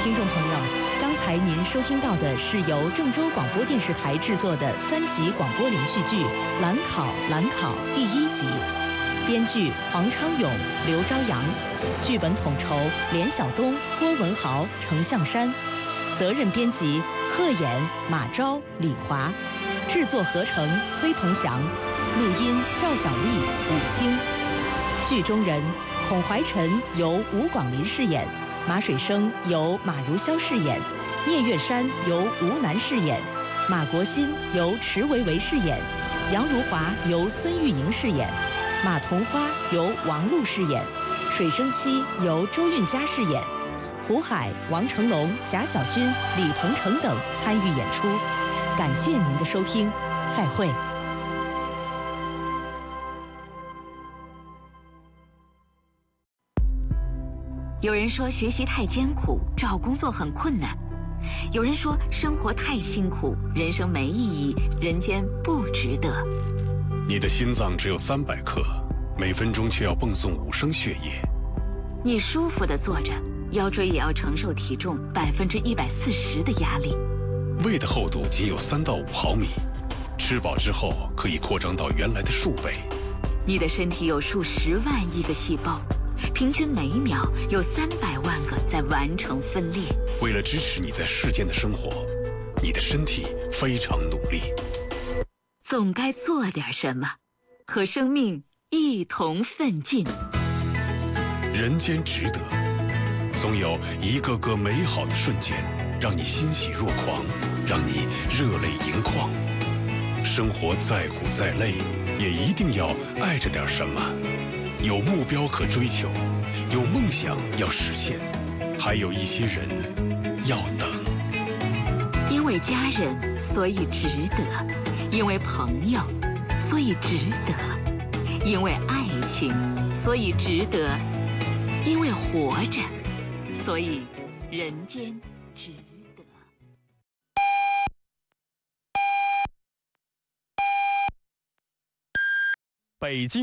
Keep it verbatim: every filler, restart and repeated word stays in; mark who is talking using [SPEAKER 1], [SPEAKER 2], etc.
[SPEAKER 1] 听众朋友，刚才您收听到的是由郑州广播电视台制作的三集广播连续剧《兰考兰考》第一集，编剧黄昌勇、刘朝阳，剧本统筹连晓东、郭文豪、程向山，责任编辑贺衍、马昭、李华，制作合成崔鹏翔，录音赵小丽、武清。剧中人孔怀晨由吴广林饰演，马水生由马如霄饰演，聂月山由吴楠饰演，马国新由池维维饰演，杨如华由孙玉莹饰演，马桐花由王璐饰演，水生七由周韵佳饰演，胡海、王成龙、贾小军、李鹏程等参与演出。感谢您的收听，再会。
[SPEAKER 2] 有人说学习太艰苦，找工作很困难；有人说生活太辛苦，人生没意义，人间不值得。
[SPEAKER 3] 你的心脏只有三百克，每分钟却要泵送五升血液。
[SPEAKER 2] 你舒服地坐着，腰椎也要承受体重百分之一百四十的压力。
[SPEAKER 3] 胃的厚度仅有三到五毫米，吃饱之后可以扩张到原来的数倍。
[SPEAKER 2] 你的身体有数十万亿个细胞，平均每秒有三百万个在完成分裂。
[SPEAKER 3] 为了支持你在世间的生活，你的身体非常努力。
[SPEAKER 2] 总该做点什么，和生命一同奋进。
[SPEAKER 3] 人间值得，总有一个个美好的瞬间，让你欣喜若狂，让你热泪盈眶。生活再苦再累，也一定要爱着点什么。有目标可追求，有梦想要实现，还有一些人要等。
[SPEAKER 2] 因为家人，所以值得；因为朋友，所以值得；因为爱情，所以值得；因为活着，所以人间值得。
[SPEAKER 4] 北京。